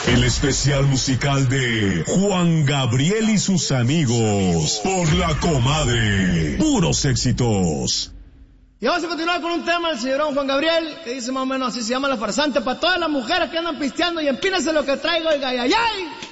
El especial musical de Juan Gabriel y sus amigos por La Comadre. Puros éxitos. Y vamos a continuar con un tema del señor Juan Gabriel, que dice más o menos así, se llama La Farsante, para todas las mujeres que andan pisteando y empínense lo que traigo, oiga, ay, ay, ay.